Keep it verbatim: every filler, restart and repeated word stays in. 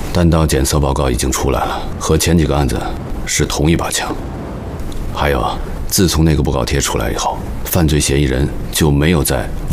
弹道检测报告已经出来了，和前几个案子是同一把枪。还有啊，自从那个布告贴出来以后，犯罪嫌疑人就没有在